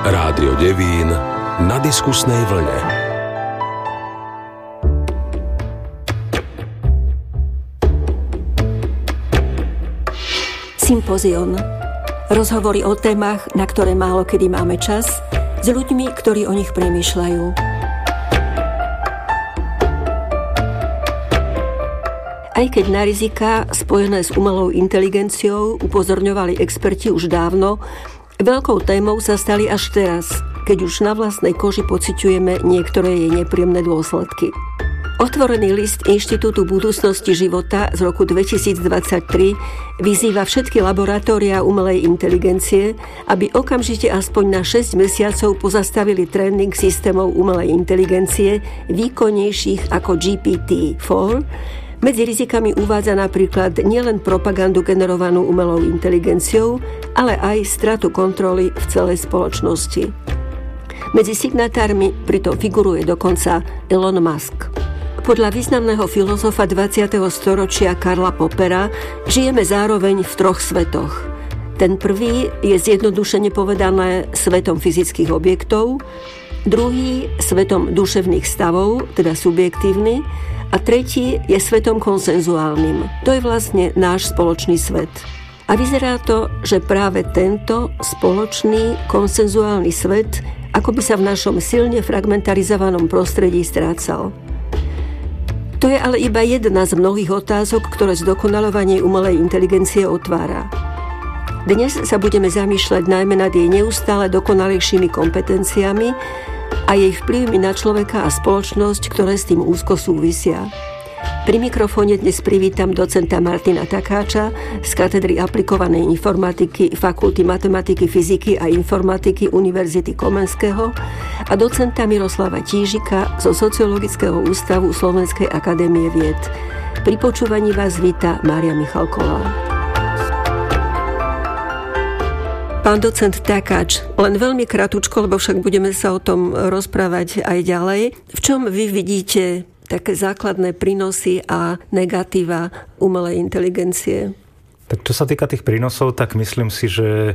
Rádio Devín na diskusnej vlne. Sympozion. Rozhovory o témach, na ktoré málo kedy máme čas, s ľuďmi, ktorí o nich premýšľajú. Aj keď na riziká spojené s umelou inteligenciou upozorňovali experti už dávno, veľkou témou sa stali až teraz, keď už na vlastnej koži pociťujeme niektoré jej nepríjemné dôsledky. Otvorený list Inštitútu budúcnosti života z roku 2023 vyzýva všetky laboratóriá umelej inteligencie, aby okamžite aspoň na 6 mesiacov pozastavili tréning systémov umelej inteligencie výkonnejších ako GPT-4. Medzi rizikami uvádza napríklad nielen propagandu generovanú umelou inteligenciou, ale aj stratu kontroly v celej spoločnosti. Medzi signatármi pritom figuruje dokonca Elon Musk. Podľa významného filozofa 20. storočia Karla Poppera žijeme zároveň v troch svetoch. Ten prvý je zjednodušene povedané svetom fyzických objektov, druhý svetom duševných stavov, teda subjektívny, a tretí je svetom konsenzuálnym. To je vlastne náš spoločný svet. A vyzerá to, že práve tento spoločný konsenzuálny svet ako by sa v našom silne fragmentarizovanom prostredí strácal. To je ale iba jedna z mnohých otázok, ktoré zdokonaľovanie umelej inteligencie otvára. Dnes sa budeme zamýšľať najmä nad jej neustále dokonalejšími kompetenciami a jej vplyvmi na človeka a spoločnosť, ktoré s tým úzko súvisia. Pri mikrofóne dnes privítam docenta Martina Takáča z katedry aplikovanej informatiky Fakulty matematiky, fyziky a informatiky Univerzity Komenského a docenta Miroslava Tížika zo Sociologického ústavu Slovenskej akadémie vied. Pri počúvaní vás víta Mária Michalková. Pán docent Takáč, len veľmi kratučko, lebo však budeme sa o tom rozprávať aj ďalej. V čom vy vidíte také základné prínosy a negatíva umelej inteligencie? Tak čo sa týka tých prínosov, tak myslím si, že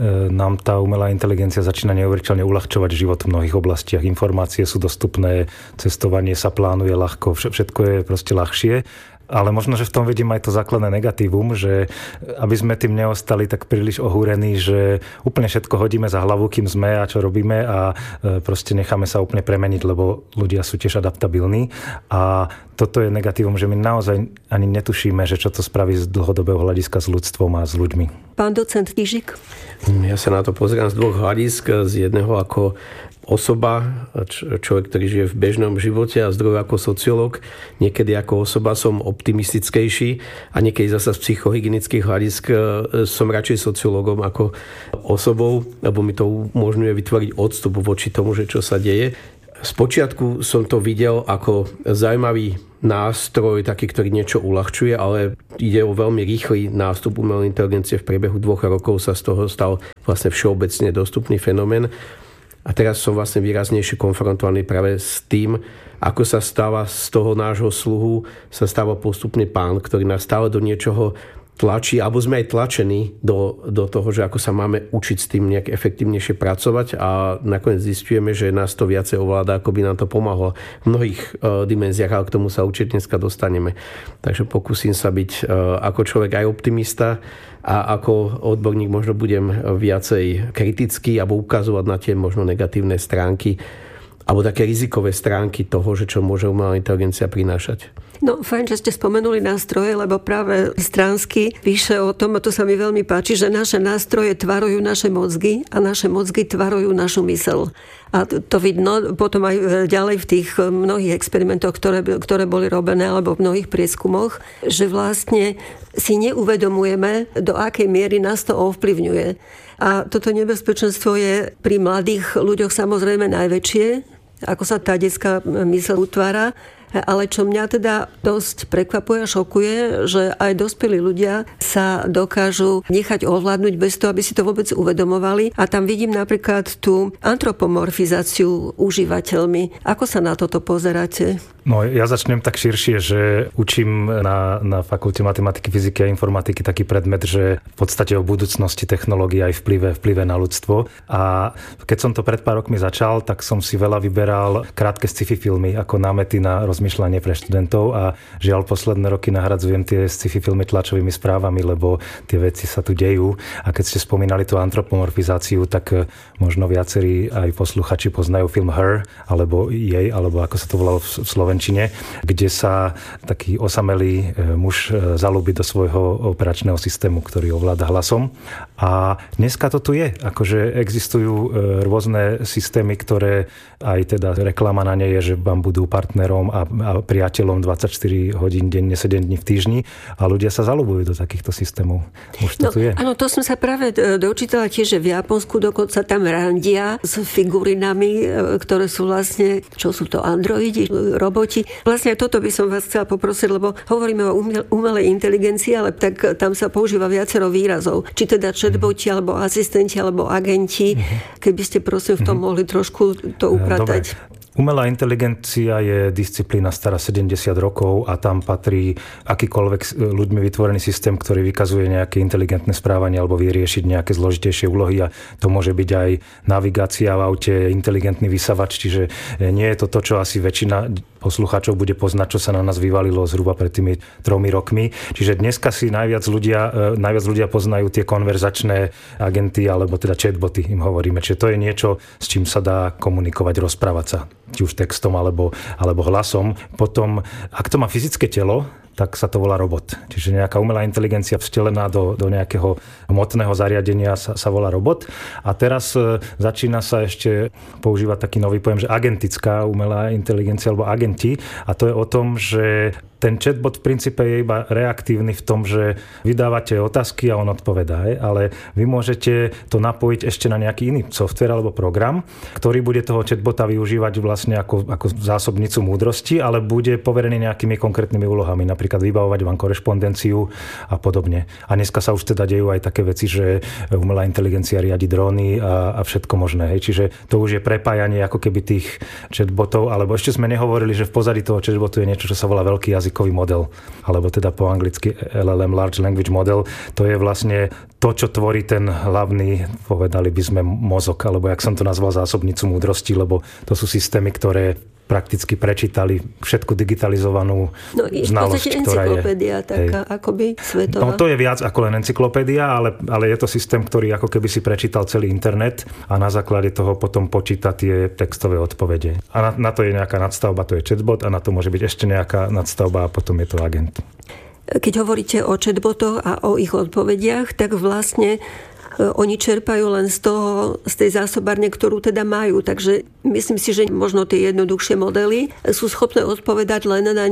nám tá umelá inteligencia začína neuveriteľne uľahčovať život v mnohých oblastiach. Informácie sú dostupné, cestovanie sa plánuje ľahko, všetko je proste ľahšie. Ale možno, že v tom vidím aj to základné negatívum, že aby sme tým neostali tak príliš ohúrení, že úplne všetko hodíme za hlavu, kým sme a čo robíme a proste necháme sa úplne premeniť, lebo ľudia sú tiež adaptabilní. A toto je negatívum, že my naozaj ani netušíme, že čo to spraví z dlhodobého hľadiska s ľudstvom a s ľuďmi. Pán docent Tížik? Ja sa na to pozerám z dvoch hľadisk. Z jedného ako osoba, človek, ktorý žije v bežnom živote, a z druhého ako sociológ. Niekedy ako osoba som optimistickejší a niekedy zasa z psychohygienických hľadisk som radšej sociológom ako osobou, lebo mi to umožňuje vytvoriť odstup voči tomu, že čo sa deje. Spočiatku som to videl ako zaujímavý nástroj, taký, ktorý niečo uľahčuje, ale ide o veľmi rýchly nástup umelej inteligencie. V priebehu 2 rokov sa z toho stal vlastne všeobecne dostupný fenomén. A teraz som vlastne výraznejšie konfrontovaný práve s tým, ako sa stáva z toho nášho sluhu, sa stáva postupne pán, ktorý nás stále do niečoho tlačí, alebo sme aj tlačení do toho, že ako sa máme učiť s tým nejak efektívnejšie pracovať a nakoniec zistujeme, že nás to viacej ovláda, ako by nám to pomohlo v mnohých dimenziách, ale k tomu sa určite dneska dostaneme. Takže pokúsim sa byť ako človek aj optimista a ako odborník možno budem viacej kritický alebo ukazovať na tie možno negatívne stránky alebo také rizikové stránky toho, že čo môže umelá inteligencia prinášať. No, fajn, že ste spomenuli nástroje, lebo práve Stransky píše o tom, a to sa mi veľmi páči, že naše nástroje tvarujú naše mozgy a naše mozgy tvarujú našu myseľ. A to vidno potom aj ďalej v tých mnohých experimentoch, ktoré boli robené, alebo v mnohých prieskumoch, že vlastne si neuvedomujeme, do akej miery nás to ovplyvňuje. A toto nebezpečenstvo je pri mladých ľuďoch samozrejme najväčšie, ako sa tá detská myseľ utvára. Ale čo mňa teda dosť prekvapuje a šokuje, že aj dospelí ľudia sa dokážu nechať ovládnuť bez toho, aby si to vôbec uvedomovali. A tam vidím napríklad tú antropomorfizáciu užívateľmi. Ako sa na toto pozeráte? No, ja začnem tak širšie, že učím na fakulte matematiky, fyziky a informatiky taký predmet, že v podstate o budúcnosti technológií aj vplyve na ľudstvo. A keď som to pred pár rokmi začal, tak som si veľa vyberal krátke sci-fi filmy ako námety na rozmýšľanie pre študentov a žiaľ posledné roky nahradzujem tie sci-fi filmy tlačovými správami, lebo tie veci sa tu dejú. A keď ste spomínali tú antropomorfizáciu, tak možno viacerí aj posluchači poznajú film Her, alebo jej, alebo ako sa to volalo v slovenčine, kde sa taký osamelý muž zaľúbi do svojho operačného systému, ktorý ovláda hlasom. A dneska to tu je. Akože existujú rôzne systémy, ktoré aj teda reklama na ne je, že vám budú partnerom a priateľom 24 hodín denne, 7 dní v týždni a ľudia sa zaľubujú do takýchto systémov. Už to tu je. Áno, to som sa práve dočítala tiež, že v Japonsku dokonca tam randia s figurinami, ktoré sú vlastne, čo sú to, androidi, roboti. Vlastne toto by som vás chcela poprosiť, lebo hovoríme o umelej inteligencii, ale tak tam sa používa viacero výrazov. Či teda chatboti, alebo asistenti, alebo agenti. Keby ste prosím v tom mohli trošku to upratať. Dobre. Umelá inteligencia je disciplína stará 70 rokov a tam patrí akýkoľvek ľuďmi vytvorený systém, ktorý vykazuje nejaké inteligentné správanie alebo vie riešiť nejaké zložitejšie úlohy a to môže byť aj navigácia v aute, inteligentný vysavač, čiže nie je to to, čo asi väčšina poslucháčov bude poznať, čo sa na nás vyvalilo zhruba pred tými 3 rokmi. Čiže dneska si najviac ľudia poznajú tie konverzačné agenty alebo teda chatboty im hovoríme. Čiže to je niečo, s čím sa dá komunikovať, rozprávať sa. Či už textom alebo hlasom. Potom, ak to má fyzické telo, tak sa to volá robot. Čiže nejaká umelá inteligencia vstelená do nejakého hmotného zariadenia sa volá robot. A teraz začína sa ešte používať taký nový pojem, že agentická umelá inteligencia alebo agenti. A to je o tom, že ten chatbot v princípe je iba reaktívny v tom, že vydávate otázky a on odpovedá. Ale vy môžete to napojiť ešte na nejaký iný software alebo program, ktorý bude toho chatbota využívať vlastne ako zásobnicu múdrosti, ale bude poverený nejakými konkrétnymi úlohami, napríklad vybavovať vám korešpondenciu a podobne. A dneska sa už teda dejú aj také veci, že umelá inteligencia riadi dróny a všetko možné. Čiže to už je prepájanie ako keby tých chatbotov, alebo ešte sme nehovorili, že v pozadí toho chatbotu je niečo, čo sa volá veľký jazykový model, alebo teda po anglicky LLM, Large Language Model. To je vlastne to, čo tvorí ten hlavný, povedali by sme, mozog, alebo jak som to nazval, zásobnicu múdrosti, lebo to sú systémy, ktoré prakticky prečítali všetku digitalizovanú znalosť, ktorá je. Encyklopédia taká, akoby svetová. No to je viac ako len encyklopédia, ale je to systém, ktorý ako keby si prečítal celý internet a na základe toho potom počíta tie textové odpovede. A na to je nejaká nadstavba, to je chatbot a na to môže byť ešte nejaká nadstavba a potom je to agent. Keď hovoríte o chatbotoch a o ich odpovediach, tak vlastne oni čerpajú len z tej zásobárne, ktorú teda majú. Takže myslím si, že možno tie jednoduchšie modely sú schopné odpovedať len na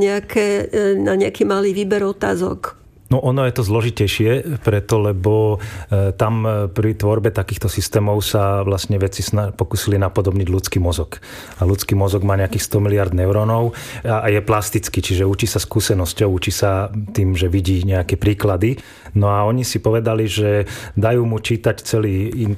nejaký malý výber otázok. No ono je to zložitejšie, lebo tam pri tvorbe takýchto systémov sa vlastne vedci pokúsili napodobniť ľudský mozog. A ľudský mozog má nejakých 100 miliard neurónov a je plastický, čiže učí sa skúsenosťou, učí sa tým, že vidí nejaké príklady. No a oni si povedali, že dajú mu čítať celý